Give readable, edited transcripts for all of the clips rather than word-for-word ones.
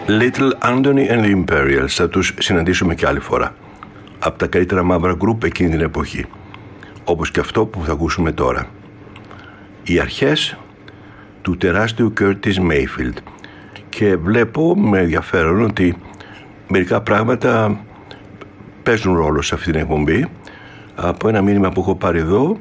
Little Anthony and the Imperials, θα τους συναντήσουμε και άλλη φορά. Από τα καλύτερα μαύρα γκρουπ εκείνη την εποχή. Όπως και αυτό που θα ακούσουμε τώρα. Οι αρχές του τεράστιου Curtis Mayfield. Και βλέπω με ενδιαφέρον ότι μερικά πράγματα παίζουν ρόλο σε αυτή την εκπομπή. Από ένα μήνυμα που έχω πάρει εδώ,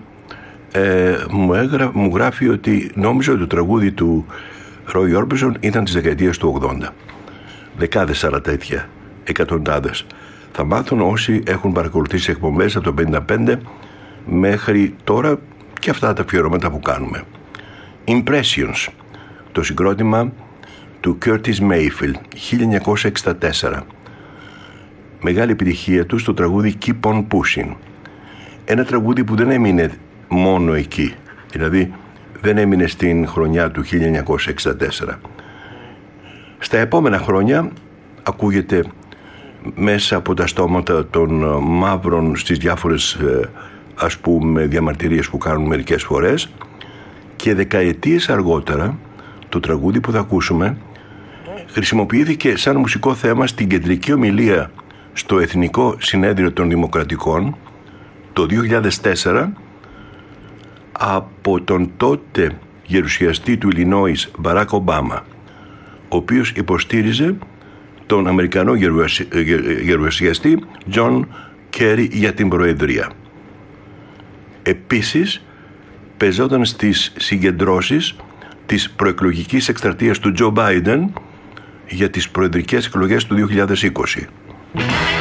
μου γράφει ότι νόμιζα ότι το τραγούδι του Roy Orbison ήταν της δεκαετίας του 80. Δεκάδες άλλα τέτοια, εκατοντάδες. Θα μάθουν όσοι έχουν παρακολουθήσει εκπομπές από το 55 μέχρι τώρα και αυτά τα αφιερώματα που κάνουμε. Impressions, το συγκρότημα του Curtis Mayfield, 1964. Μεγάλη επιτυχία του στο τραγούδι Keep on Pushing. Ένα τραγούδι που δεν έμεινε μόνο εκεί, δηλαδή δεν έμεινε στην χρονιά του 1964. Στα επόμενα χρόνια ακούγεται μέσα από τα στόματα των μαύρων στις διάφορες ας πούμε διαμαρτυρίες που κάνουν μερικές φορές, και δεκαετίες αργότερα το τραγούδι που θα ακούσουμε χρησιμοποιήθηκε σαν μουσικό θέμα στην κεντρική ομιλία στο Εθνικό Συνέδριο των Δημοκρατικών το 2004 από τον τότε γερουσιαστή του Ιλινόης Μπαράκ Ομπάμα, ο οποίος υποστήριζε τον Αμερικανό γερουσιαστή Τζον Κέρι για την Προεδρία. Επίσης παίζονταν στις συγκεντρώσεις της προεκλογικής εκστρατείας του Τζο Μπάιντεν για τις προεδρικές εκλογές του 2020.